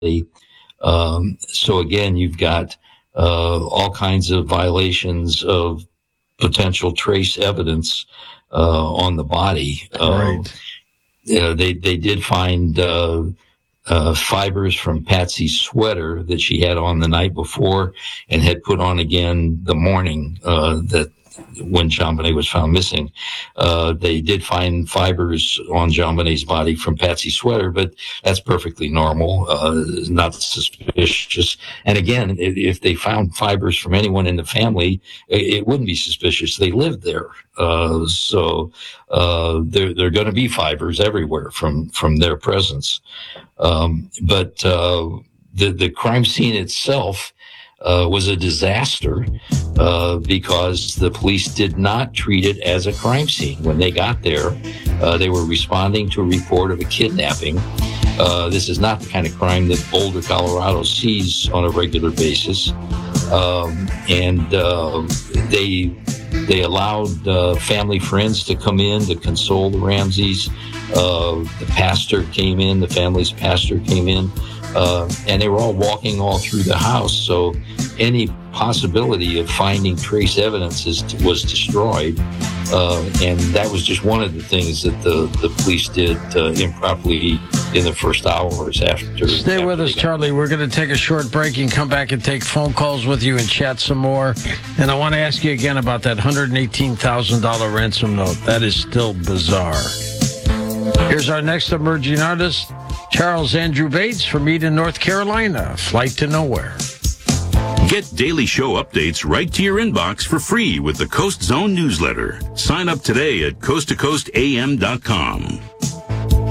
So again, you've got all kinds of violations of potential trace evidence on the body. Right. They did find fibers from Patsy's sweater that she had on the night before and had put on again the morning that when JonBenet was found missing. They did find fibers on JonBenet's body from Patsy's sweater, but that's perfectly normal, not suspicious. And again, if they found fibers from anyone in the family, it wouldn't be suspicious. They lived there. So there are going to be fibers everywhere from their presence. But the crime scene itself was a disaster because the police did not treat it as a crime scene. When they got there, they were responding to a report of a kidnapping. This is not the kind of crime that Boulder, Colorado sees on a regular basis. They allowed family friends to come in to console the Ramseys. The pastor came in, the family's pastor came in, and they were all walking all through the house. So any possibility of finding trace evidence was destroyed. And that was just one of the things that the police did improperly in the first hours after. Stay with us, Charlie. We're going to take a short break and come back and take phone calls with you and chat some more. And I want to ask you again about that $118,000 ransom note. That is still bizarre. Here's our next emerging artist, Charles Andrew Bates from Eden, North Carolina. Flight to Nowhere. Get daily show updates right to your inbox for free with the Coast Zone newsletter. Sign up today at coasttocoastam.com.